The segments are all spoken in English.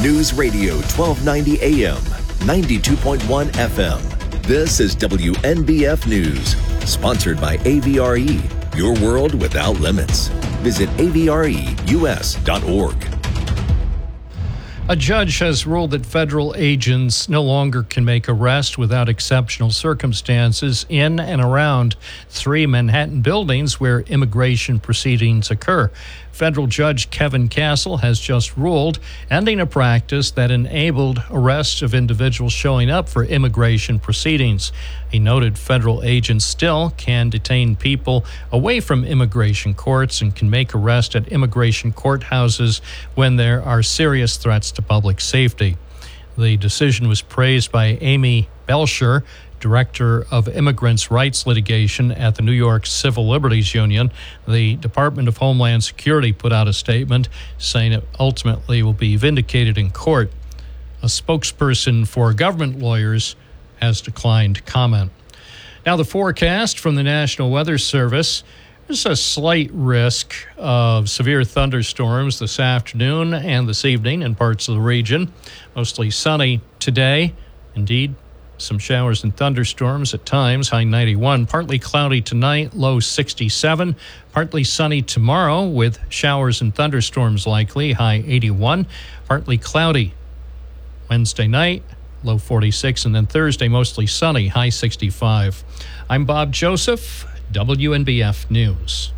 News Radio 1290 AM, 92.1 FM. This is WNBF News, sponsored by AVRE, your world without limits. Visit avreus.org. A judge has ruled that federal agents no longer can make arrests without exceptional circumstances in and around 3 Manhattan buildings where immigration proceedings occur. Federal Judge Kevin Castle has just ruled, ending a practice that enabled arrests of individuals showing up for immigration proceedings. He noted federal agents still can detain people away from immigration courts and can make arrests at immigration courthouses when there are serious threats to public safety. The decision was praised by Amy Belcher, Director of Immigrants' Rights Litigation at the New York Civil Liberties Union. The Department of Homeland Security put out a statement saying it ultimately will be vindicated in court. A spokesperson for government lawyers has declined comment. Now, the forecast from the National Weather Service. There's a slight risk of severe thunderstorms this afternoon and this evening in parts of the region. Mostly sunny today. Indeed, some showers and thunderstorms at times, high 91. Partly cloudy tonight, low 67. Partly sunny tomorrow with showers and thunderstorms likely, high 81. Partly cloudy Wednesday night, low 46. And then Thursday, mostly sunny, high 65. I'm Bob Joseph, WNBF News.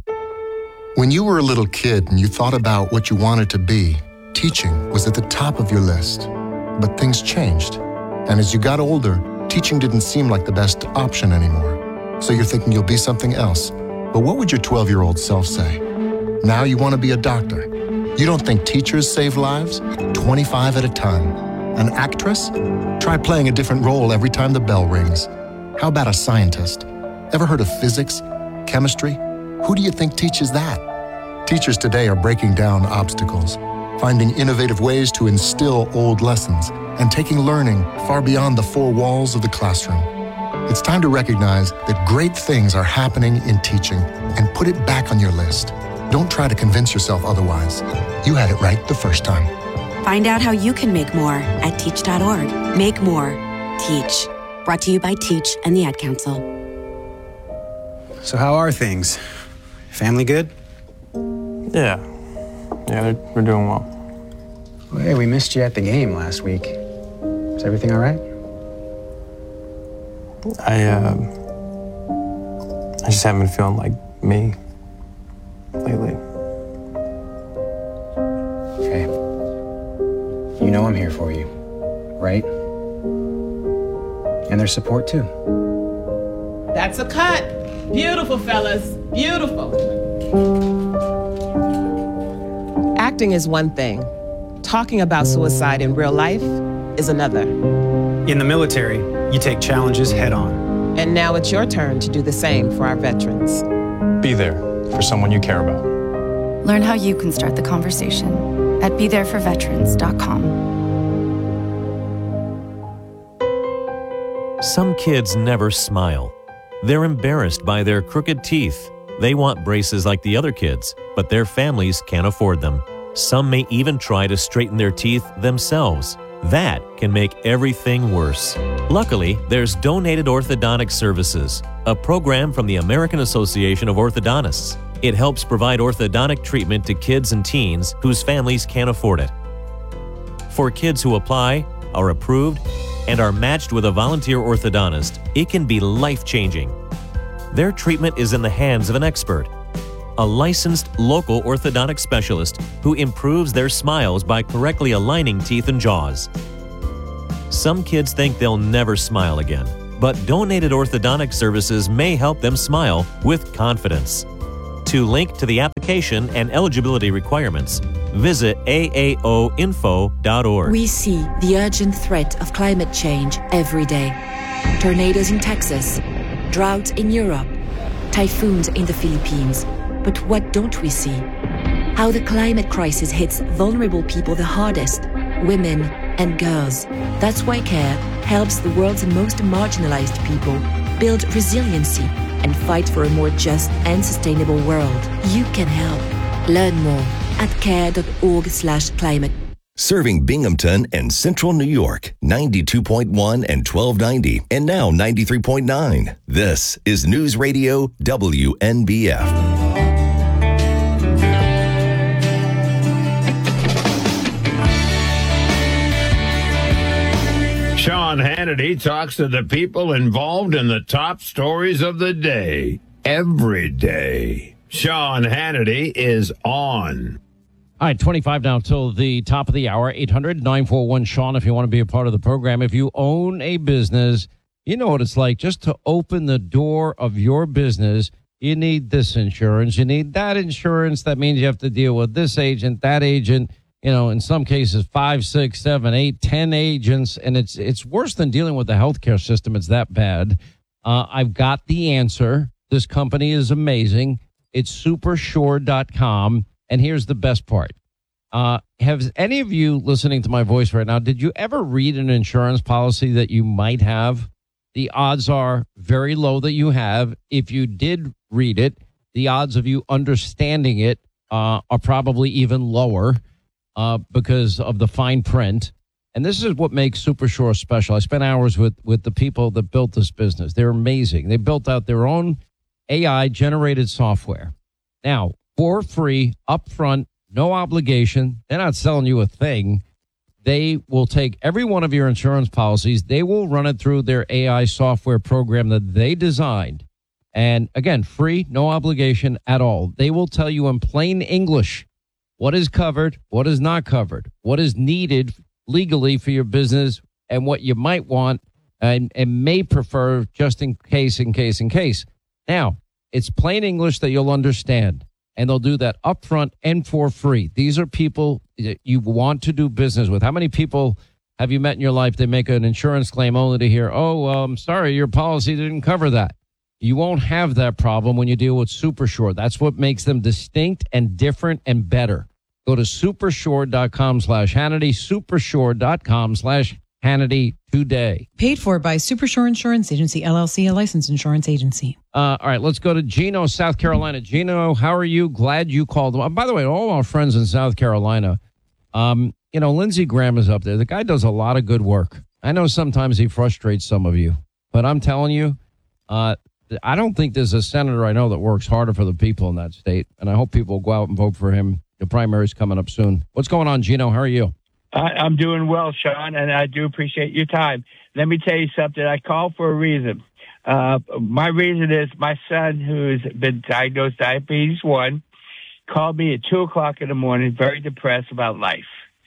When you were a little kid and you thought about what you wanted to be, teaching was at the top of your list. But things changed. And as you got older, teaching didn't seem like the best option anymore. So you're thinking you'll be something else. But what would your 12-year-old self say? Now you want to be a doctor. You don't think teachers save lives? 25 at a time. An actress? Try playing a different role every time the bell rings. How about a scientist? Ever heard of physics? Chemistry? Who do you think teaches that? Teachers today are breaking down obstacles, finding innovative ways to instill old lessons, and taking learning far beyond the 4 walls of the classroom. It's time to recognize that great things are happening in teaching and put it back on your list. Don't try to convince yourself otherwise. You had it right the first time. Find out how you can make more at teach.org. Make more. Teach. Brought to you by Teach and the Ad Council. So how are things? Family good? Yeah, we're doing well. Well, hey, we missed you at the game last week. Is everything all right? I just haven't been feeling like me lately. Okay. You know I'm here for you, right? And there's support too. That's a cut. Beautiful, fellas. Beautiful. Acting is one thing. Talking about suicide in real life is another. In the military, you take challenges head on. And now it's your turn to do the same for our veterans. Be there for someone you care about. Learn how you can start the conversation at BeThereForVeterans.com. Some kids never smile. They're embarrassed by their crooked teeth. They want braces like the other kids, but their families can't afford them. Some may even try to straighten their teeth themselves. That can make everything worse. Luckily, there's Donated Orthodontic Services, a program from the American Association of Orthodontists. It helps provide orthodontic treatment to kids and teens whose families can't afford it. For kids who apply, are approved, and are matched with a volunteer orthodontist, it can be life-changing. Their treatment is in the hands of an expert, a licensed local orthodontic specialist who improves their smiles by correctly aligning teeth and jaws. Some kids think they'll never smile again, but Donated Orthodontic Services may help them smile with confidence. To link to the application and eligibility requirements, visit aaoinfo.org. We see the urgent threat of climate change every day. Tornadoes in Texas, droughts in Europe, typhoons in the Philippines. But what don't we see? How the climate crisis hits vulnerable people the hardest, women and girls. That's why CARE helps the world's most marginalized people build resiliency and fight for a more just and sustainable world. You can help. Learn more at care.org/climate. Serving Binghamton and Central New York, 92.1 and 1290, and now 93.9. This is News Radio WNBF. Sean Hannity talks to the people involved in the top stories of the day, every day. Sean Hannity is on. All right, 25 now till the top of the hour. 800-941-SEAN if you want to be a part of the program. If you own a business, you know what it's like. Just to open the door of your business, you need this insurance. You need that insurance. That means you have to deal with this agent, that agent. You know, in some cases, 5, 6, 7, 8, 10 agents. And it's worse than dealing with the healthcare system. It's that bad. I've got the answer. This company is amazing. It's supersure.com. And here's the best part. Have any of you listening to my voice right now, did you ever read an insurance policy that you might have? The odds are very low that you have. If you did read it, the odds of you understanding it are probably even lower because of the fine print. And this is what makes Supersure special. I spent hours with the people that built this business. They're amazing. They built out their own AI-generated software. Now, for free, upfront, no obligation. They're not selling you a thing. They will take every one of your insurance policies. They will run it through their AI software program that they designed. And again, free, no obligation at all. They will tell you in plain English what is covered, what is not covered, what is needed legally for your business, and what you might want and may prefer just in case. Now, it's plain English that you'll understand. And they'll do that upfront and for free. These are people that you want to do business with. How many people have you met in your life that make an insurance claim only to hear, I'm sorry, your policy didn't cover that? You won't have that problem when you deal with Supersure. That's what makes them distinct and different and better. Go to supersure.com/Hannity, supersure.com/Hannity today. Paid for by Supersure Insurance Agency, LLC, a licensed insurance agency. All right, let's go to Gino, South Carolina. Gino, how are you? Glad you called. By the way, all our friends in South Carolina, Lindsey Graham is up there. The guy does a lot of good work. I know sometimes he frustrates some of you, but I'm telling you, I don't think there's a senator I know that works harder for the people in that state, and I hope people will go out and vote for him. The primary's coming up soon. What's going on, Gino? How are you? I'm doing well, Sean, and I do appreciate your time. Let me tell you something. I called for a reason. My reason is my son, who's been diagnosed diabetes 1, called me at 2 o'clock in the morning, very depressed about life.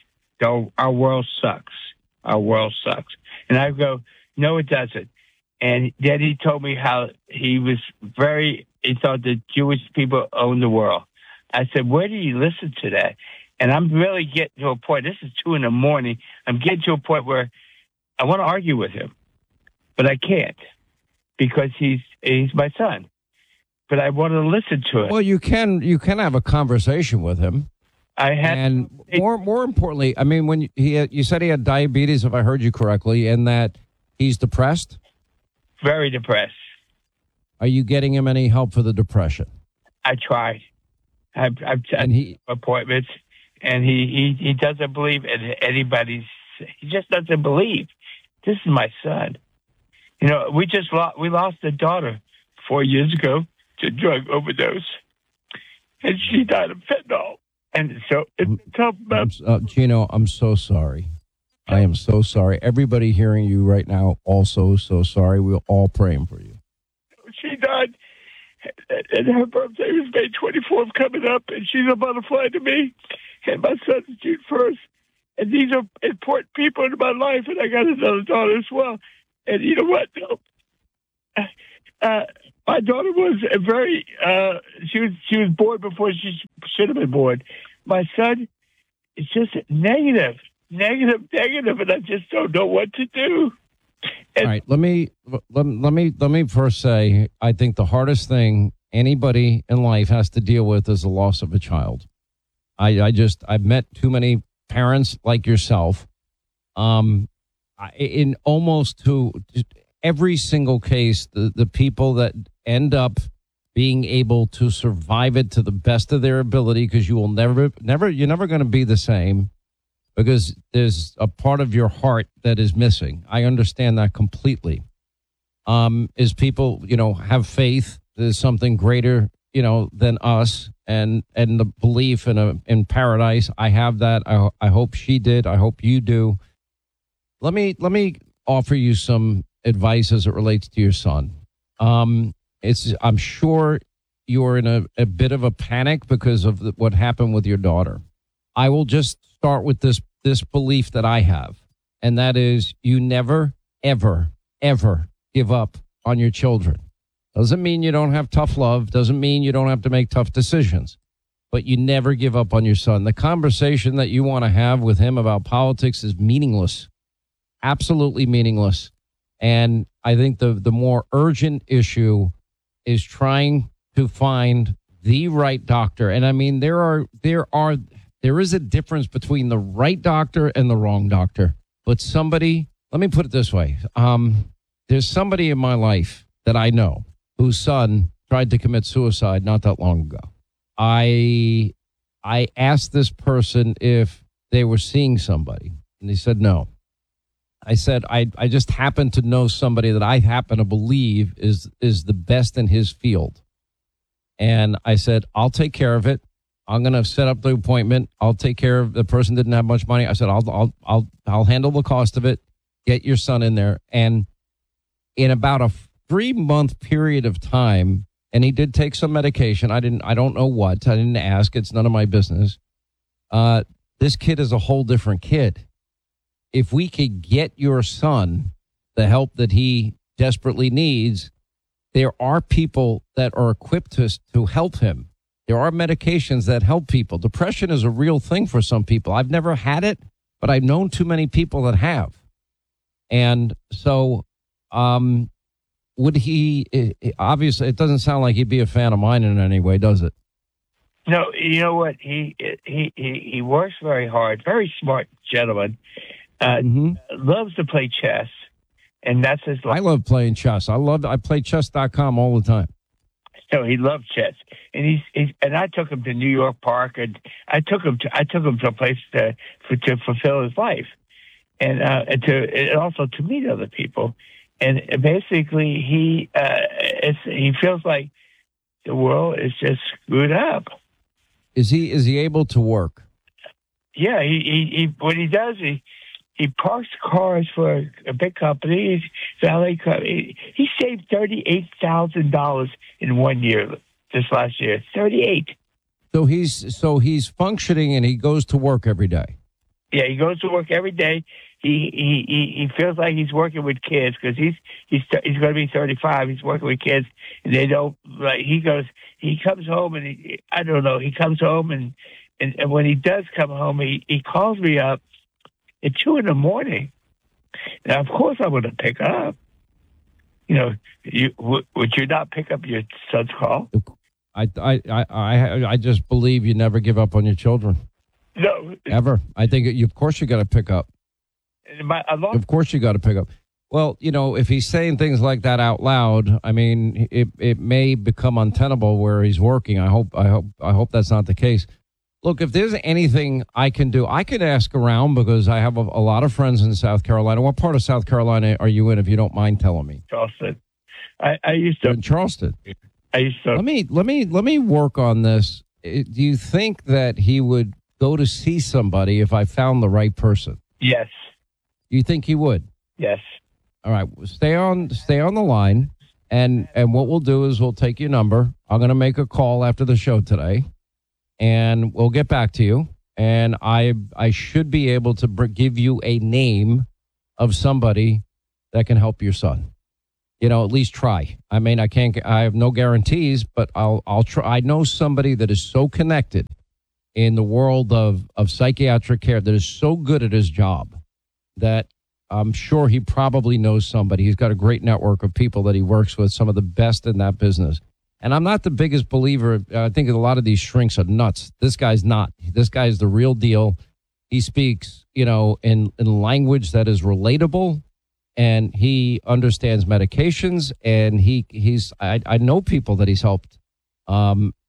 So our world sucks. Our world sucks. And I go, no, it doesn't. And then he told me how he thought the Jewish people own the world. I said, where do you listen to that? And I'm really getting to a point. This is 2 in the morning. I'm getting to a point where I want to argue with him, but I can't because he's my son. But I want to listen to it. Well, you can have a conversation with him. And more importantly, I mean, when you said he had diabetes, if I heard you correctly, and that he's depressed. Very depressed. Are you getting him any help for the depression? I tried. I've appointments. And he doesn't believe in anybody's. He just doesn't believe. This is my son. You know, we lost a daughter 4 years ago to drug overdose, and she died of fentanyl. And so it's tough. Gino, I'm so sorry. I am so sorry. Everybody hearing you right now, also so sorry. We're all praying for you. She died, and her birthday was May 24th coming up, and she's a butterfly to me. And my son's June 1st. And these are important people in my life, and I got another daughter as well. And you know what? My daughter was she was born before she should have been born. My son is just negative, and I just don't know what to do. All right, let me first say, I think the hardest thing anybody in life has to deal with is the loss of a child. I've met too many parents like yourself. In almost to every single case, the people that end up being able to survive it to the best of their ability, because you're never going to be the same. because there's a part of your heart that is missing. I understand that completely. Is people, have faith there's something greater, than us, and the belief in paradise. I have that. I hope she did. I hope you do. Let me offer you some advice as it relates to your son. I'm sure you're in a bit of a panic because of what happened with your daughter. I will just start with this belief that I have, and that is you never, ever, ever give up on your children. Doesn't mean you don't have tough love. Doesn't mean you don't have to make tough decisions. But you never give up on your son. The conversation that you want to have with him about politics is meaningless. Absolutely meaningless. And I think the more urgent issue is trying to find the right doctor. And I mean, there is a difference between the right doctor and the wrong doctor. But somebody, let me put it this way. There's somebody in my life that I know whose son tried to commit suicide not that long ago. I asked this person if they were seeing somebody, and they said no. I said, I just happen to know somebody that I happen to believe is the best in his field. And I said, I'll take care of it. I'm going to set up the appointment. I'll take care of the person didn't have much money. I said, I'll handle the cost of it. Get your son in there. And in about a 3-month period of time, and he did take some medication. I don't know what. I didn't ask. It's none of my business. This kid is a whole different kid. If we could get your son the help that he desperately needs, there are people that are equipped to help him. There are medications that help people. Depression is a real thing for some people. I've never had it, but I've known too many people that have. And so, would he, obviously, it doesn't sound like he'd be a fan of mine in any way, does it? No, you know what? He works very hard, very smart gentleman. Loves to play chess, and that's his life. I love playing chess. I play chess.com all the time. So he loved chess, and and I took him to New York Park, and I took him to a place to fulfill his life, and also to meet other people. And basically, he feels like the world is just screwed up. Is he able to work? Yeah, he what he does, he parks cars for a big company. He's valet company. He saved $38,000 in 1 year this last year. 38. So he's functioning and he goes to work every day. Yeah, he goes to work every day. He feels like he's working with kids because he's going to be 35. He's working with kids, and they don't like. He comes home and he comes home and when he does come home, he calls me up at 2 a.m. Now, of course, I would have picked up. Would you not pick up your son's call? I just believe you never give up on your children. No, ever. I think of course you got to pick up. Of course you got to pick up. Well, if he's saying things like that out loud, I mean, it may become untenable where he's working. I hope that's not the case. Look, if there's anything I can do, I could ask around because I have a lot of friends in South Carolina. What part of South Carolina are you in, if you don't mind telling me? Charleston. I used to. You're in Charleston. I used to. Let me work on this. Do you think that he would go to see somebody if I found the right person? Yes. You think he would? Yes. All right. Stay on the line, and what we'll do is we'll take your number. I'm going to make a call after the show today, and we'll get back to you. And I should be able to give you a name of somebody that can help your son. At least try. I mean, I have no guarantees, but I'll try. I know somebody that is so connected in the world of psychiatric care that is so good at his job that I'm sure he probably knows somebody. He's got a great network of people that he works with, some of the best in that business. And I'm not the biggest believer. I think a lot of these shrinks are nuts. This guy's not. This guy is the real deal. He speaks, in language that is relatable, and he understands medications, and I know people that he's helped.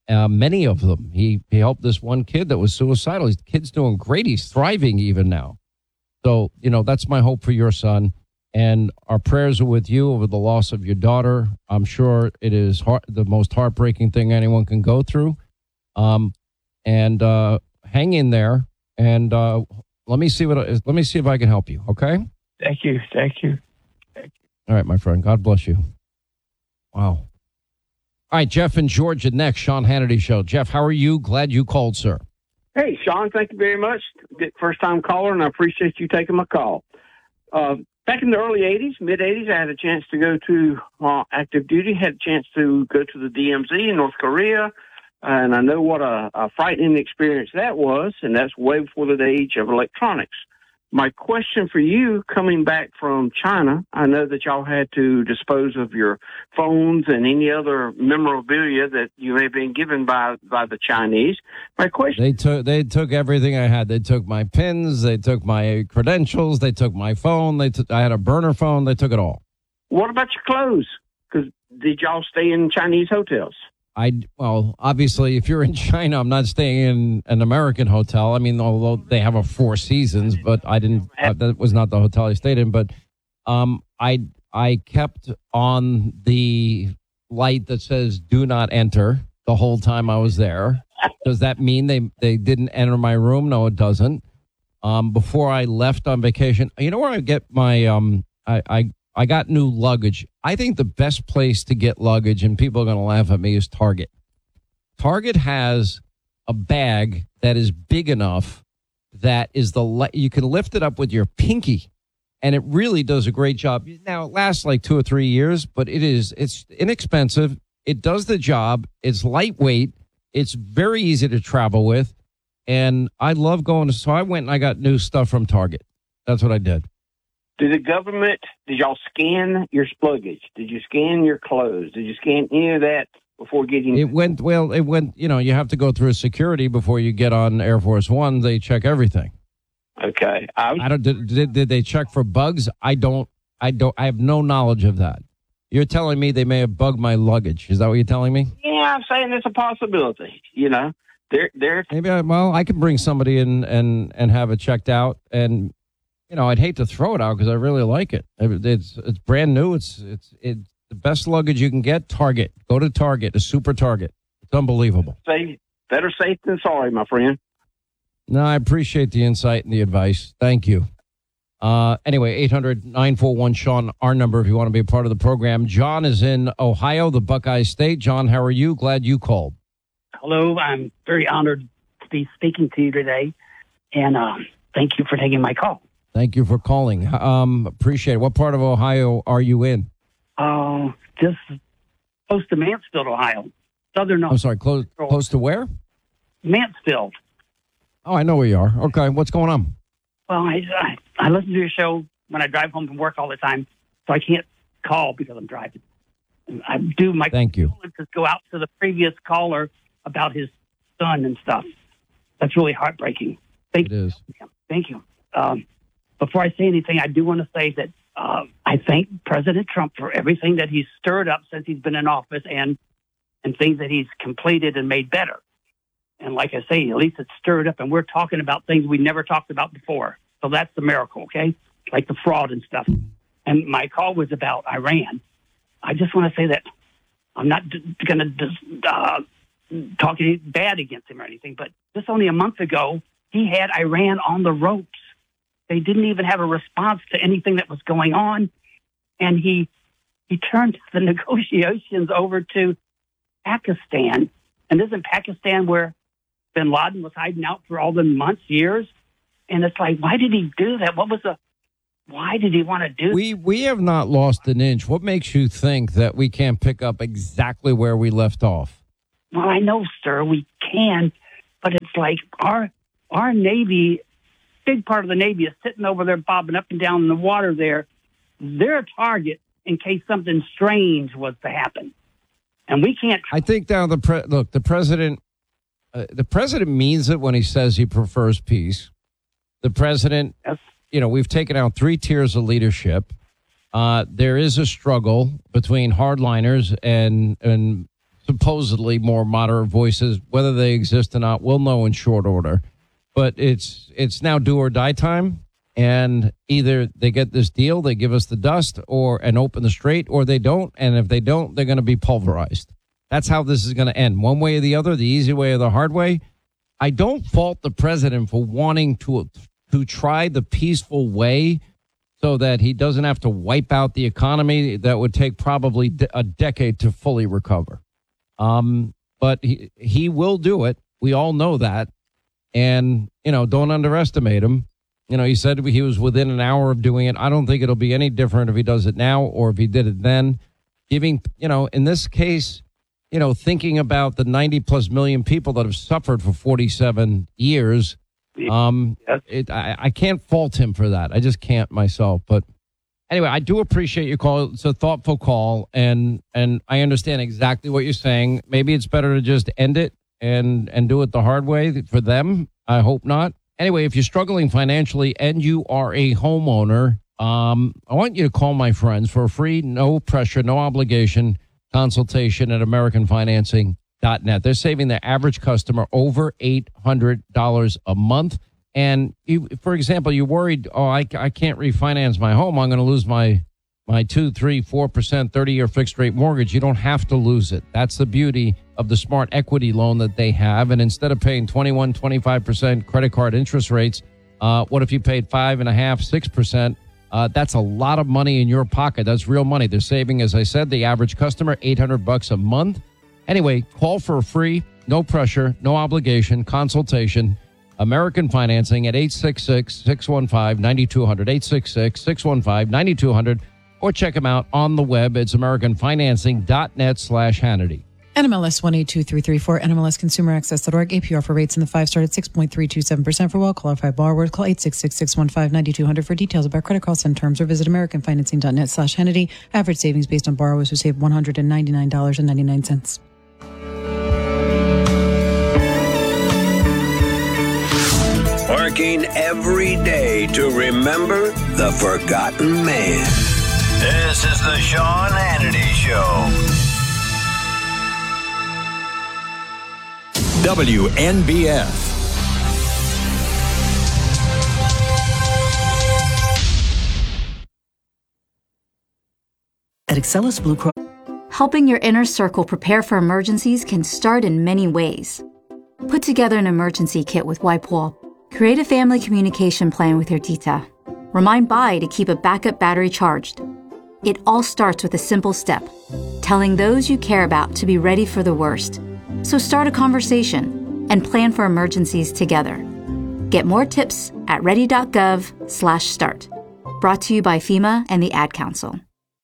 Many of them. He helped this one kid that was suicidal. His kid's doing great. He's thriving even now. So, that's my hope for your son. And our prayers are with you over the loss of your daughter. I'm sure it is the most heartbreaking thing anyone can go through. And hang in there. And let me see if I can help you. Okay. Thank you. All right, my friend. God bless you. Wow. All right, Jeff in Georgia next. Sean Hannity Show. Jeff, how are you? Glad you called, sir. Hey, Sean, thank you very much. First-time caller, and I appreciate you taking my call. Back in the early 80s, mid-80s, I had a chance to go to active duty, had a chance to go to the DMZ in North Korea, and I know what a frightening experience that was, and that's way before the age of electronics. My question for you, coming back from China, I know that y'all had to dispose of your phones and any other memorabilia that you may have been given by the Chinese. My question... They took everything I had. They took my pins. They took my credentials. They took my phone. I had a burner phone. They took it all. What about your clothes? Because did y'all stay in Chinese hotels? Well, obviously, if you're in China, I'm not staying in an American hotel. I mean, although they have a Four Seasons, but I didn't. That was not the hotel I stayed in. But I kept on the light that says "Do not enter" the whole time I was there. Does that mean they didn't enter my room? No, it doesn't. Before I left on vacation, you know where I get my I got new luggage. I think the best place to get luggage, and people are going to laugh at me, is Target. Target has a bag that is big enough that you can lift it up with your pinky, and it really does a great job. Now, it lasts like 2 or 3 years, but it's inexpensive. It does the job. It's lightweight. It's very easy to travel with, and I love going so I went and I got new stuff from Target. That's what I did. Did y'all scan your luggage? Did you scan your clothes? Did you scan any of that before getting... It went, you have to go through security before you get on Air Force One. They check everything. Okay. Did they check for bugs? I have no knowledge of that. You're telling me they may have bugged my luggage. Is that what you're telling me? Yeah, I'm saying it's a possibility, Maybe I can bring somebody in and have it checked out, and I'd hate to throw it out because I really like it. It's brand new. It's the best luggage you can get. Target. Go to Target. A super Target. It's unbelievable. Better safe than sorry, my friend. No, I appreciate the insight and the advice. Thank you. Anyway, 800-941-SEAN, our number if you want to be a part of the program. John is in Ohio, the Buckeye State. John, how are you? Glad you called. Hello. I'm very honored to be speaking to you today, and thank you for taking my call. Thank you for calling. Appreciate it. What part of Ohio are you in? Just close to Mansfield, Ohio. Southern. I'm sorry, close to where? Mansfield. Oh, I know where you are. Okay, what's going on? Well, I listen to your show when I drive home from work all the time, so I can't call because I'm driving. And I do my condolences go out to the previous caller about his son and stuff. That's really heartbreaking. Thank you. Thank you. Before I say anything, I do want to say that I thank President Trump for everything that he's stirred up since he's been in office and things that he's completed and made better. And like I say, at least it's stirred up, and we're talking about things we never talked about before. So that's the miracle, okay? Like the fraud and stuff. And my call was about Iran. I just want to say that I'm not going to talk any bad against him or anything, but just only a month ago, he had Iran on the ropes. They didn't even have a response to anything that was going on. And he turned the negotiations over to Pakistan. And isn't Pakistan where bin Laden was hiding out for all the months, years? And it's like, why did he do that? Why did he want to do that? We have not lost an inch. What makes you think that we can't pick up exactly where we left off? Well, I know, sir, we can. But it's like our Navy... big part of the Navy is sitting over there bobbing up and down in the water there. They're a target in case something strange was to happen. And we can't... I think now the president means it when he says he prefers peace. The president, we've taken out 3 tiers of leadership. There is a struggle between hardliners and supposedly more moderate voices. Whether they exist or not, we'll know in short order. But it's now do or die time. And either they get this deal, they give us the dust and open the strait, or they don't. And if they don't, they're going to be pulverized. That's how this is going to end. One way or the other, the easy way or the hard way. I don't fault the president for wanting to try the peaceful way so that he doesn't have to wipe out the economy that would take probably a decade to fully recover. But he will do it. We all know that. And, don't underestimate him. He said he was within an hour of doing it. I don't think it'll be any different if he does it now or if he did it then. In this case, thinking about the 90+ million people that have suffered for 47 years, I can't fault him for that. I just can't myself. But anyway, I do appreciate your call. It's a thoughtful call, and I understand exactly what you're saying. Maybe it's better to just end it and do it the hard way for them. I hope not. Anyway, if you're struggling financially and you are a homeowner, I want you to call my friends for a free, no pressure, no obligation consultation at AmericanFinancing.net. They're saving their average customer over $800 a month. And for example, you're worried, I can't refinance my home. I'm going to lose my 2, 3, 4%, 30-year fixed rate mortgage. You don't have to lose it. That's the beauty of the Smart Equity loan that they have. And instead of paying 21, 25% credit card interest rates, what if you paid 5.5%, 6%? That's a lot of money in your pocket. That's real money. They're saving, as I said, the average customer $800 a month. Anyway, call for a free, no pressure, no obligation consultation. American Financing at 866-615-9200, 866-615-9200, or check them out on the web. It's AmericanFinancing.net/Hannity. NMLS 182334, NMLSConsumerAccess.org. APR for rates in the 5-star at 6.327% for well-qualified borrowers. Call 866-615-9200 for details about credit costs and terms, or visit AmericanFinancing.net/Hannity. Average savings based on borrowers who save $199.99. Working every day to remember the forgotten man. This is the Sean Hannity Show. WNBF. At Excellus Blue Cross. Helping your inner circle prepare for emergencies can start in many ways. Put together an emergency kit with Wipe-Wall. Create a family communication plan with your tita. Remind Bai to keep a backup battery charged. It all starts with a simple step, telling those you care about to be ready for the worst. So start a conversation and plan for emergencies together. Get more tips at ready.gov/start. Brought to you by FEMA and the Ad Council.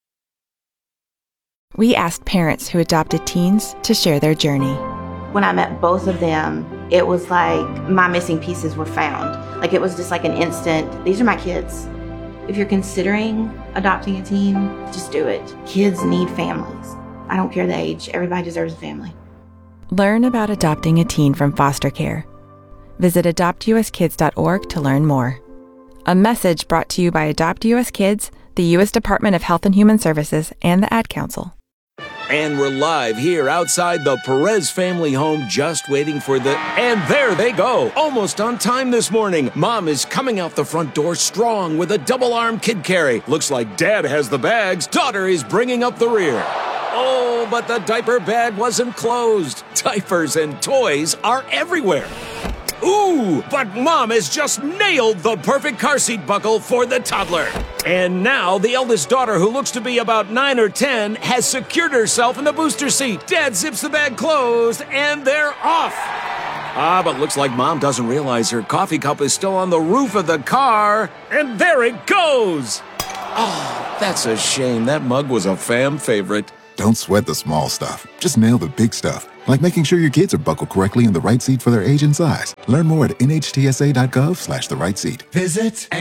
We asked parents who adopted teens to share their journey. When I met both of them, it was like my missing pieces were found. Like it was just like an instant, these are my kids. If you're considering adopting a teen, just do it. Kids need families. I don't care the age, everybody deserves a family. Learn about adopting a teen from foster care. Visit adoptuskids.org to learn more. A message brought to you by Adopt US Kids, the U.S. Department of Health and Human Services, and the Ad Council. And we're live here outside the Perez family home, just waiting for and there they go, almost on time this morning. Mom is coming out the front door strong with a double-arm kid carry. Looks like Dad has the bags. Daughter is bringing up the rear. Oh, but the diaper bag wasn't closed. Diapers and toys are everywhere. Ooh, but Mom has just nailed the perfect car seat buckle for the toddler. And now the eldest daughter, who looks to be about 9 or 10, has secured herself in the booster seat. Dad zips the bag closed, and they're off. But looks like Mom doesn't realize her coffee cup is still on the roof of the car. And there it goes. Oh, that's a shame. That mug was a fam favorite. Don't sweat the small stuff. Just nail the big stuff, like making sure your kids are buckled correctly in the right seat for their age and size. Learn more at nhtsa.gov/the right seat. Visit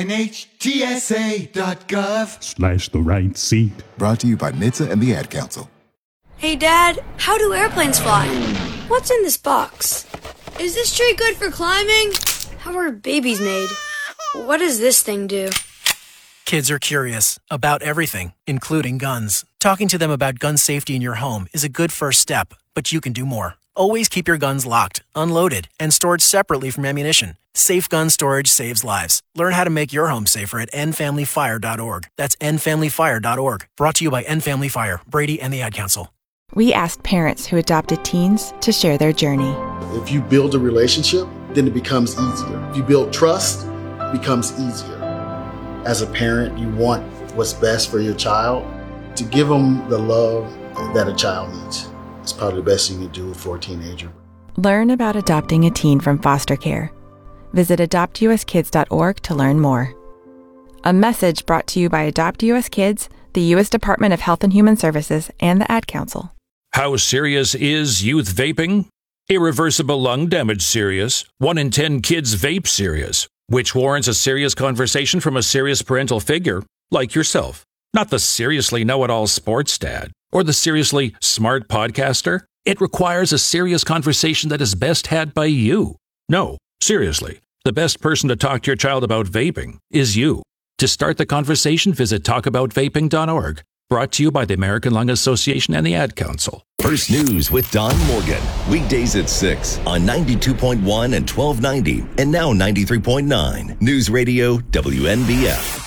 nhtsa.gov/the right seat. Brought to you by NHTSA and the Ad Council. Hey, Dad, how do airplanes fly? What's in this box? Is this tree good for climbing? How are babies made? What does this thing do? Kids are curious about everything, including guns. Talking to them about gun safety in your home is a good first step, but you can do more. Always keep your guns locked, unloaded, and stored separately from ammunition. Safe gun storage saves lives. Learn how to make your home safer at endfamilyfire.org. That's endfamilyfire.org. Brought to you by End Family Fire, Brady, and the Ad Council. We asked parents who adopted teens to share their journey. If you build a relationship, then it becomes easier. If you build trust, it becomes easier. As a parent, you want what's best for your child. To give them the love that a child needs. It's probably the best you can do for a teenager. Learn about adopting a teen from foster care. Visit adoptuskids.org to learn more. A message brought to you by Adopt US Kids, the U.S. Department of Health and Human Services, and the Ad Council. How serious is youth vaping? Irreversible lung damage serious. 1 in 10 kids vape serious, which warrants a serious conversation from a serious parental figure, like yourself. Not the seriously know-it-all sports dad or the seriously smart podcaster. It requires a serious conversation that is best had by you. No, seriously, the best person to talk to your child about vaping is you. To start the conversation, visit talkaboutvaping.org. Brought to you by the American Lung Association and the Ad Council. First News with Don Morgan. Weekdays at 6 on 92.1 and 1290 and now 93.9. News Radio WNBF.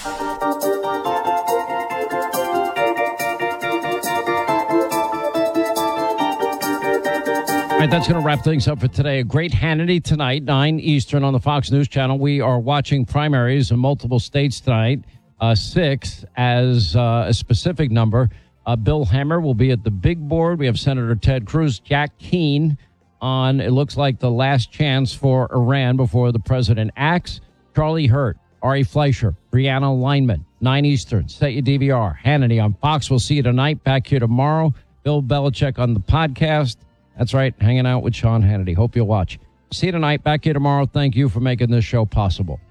All right, that's going to wrap things up for today. A great Hannity tonight, 9 Eastern on the Fox News Channel. We are watching primaries in multiple states tonight, 6 as a specific number. Bill Hammer will be at the big board. We have Senator Ted Cruz, Jack Keane on, it looks like, the last chance for Iran before the president acts. Charlie Hurt, Ari Fleischer, Brianna Lineman, 9 Eastern. Set your DVR. Hannity on Fox. We'll see you tonight. Back here tomorrow. Bill Belichick on the podcast. That's right, hanging out with Sean Hannity. Hope you'll watch. See you tonight. Back here tomorrow. Thank you for making this show possible.